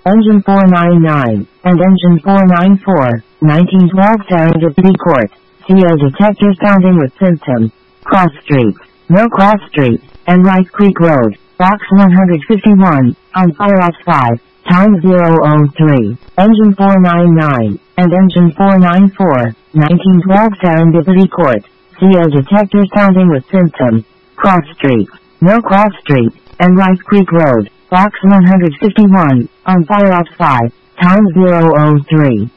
Engine 499, and Engine 494, 1912 Serendipity Court, CO detector sounding with symptom. Cross Street, No Cross Street, and Rice Creek Road, Box 151, on Fireops 5, time 003, Engine 499, and Engine 494, 1912 Serendipity Court, CO detector sounding with symptom. Cross Street, No Cross Street, and Rice Creek Road, Box 151, on Fireops 5, time 003.